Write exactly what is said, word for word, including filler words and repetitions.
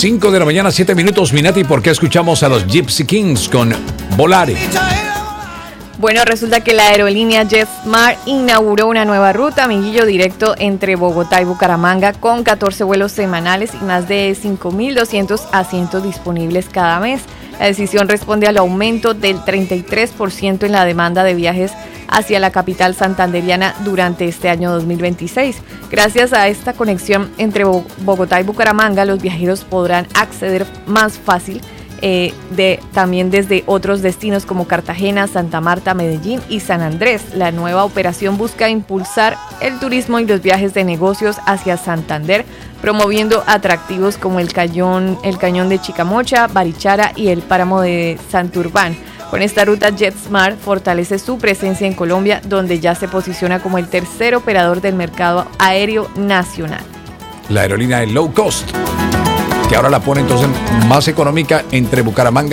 cinco de la mañana, siete minutos, Minati. ¿Por qué escuchamos a los Gypsy Kings con Volare? Bueno, resulta que la aerolínea JetSmart inauguró una nueva ruta, amiguillo, directo entre Bogotá y Bucaramanga, con catorce vuelos semanales y más de cinco mil doscientos asientos disponibles cada mes. La decisión responde al aumento del treinta y tres por ciento en la demanda de viajes hacia la capital santanderiana durante este año dos mil veintiséis. Gracias a esta conexión entre Bogotá y Bucaramanga, los viajeros podrán acceder más fácil Eh, de, también desde otros destinos como Cartagena, Santa Marta, Medellín y San Andrés. La nueva operación busca impulsar el turismo y los viajes de negocios hacia Santander, promoviendo atractivos como el cañón, el cañón de Chicamocha, Barichara y el páramo de Santurbán. Con esta ruta, JetSmart fortalece su presencia en Colombia, donde ya se posiciona como el tercer operador del mercado aéreo nacional. La aerolínea de low cost, que ahora la pone entonces más económica entre Bucaramanga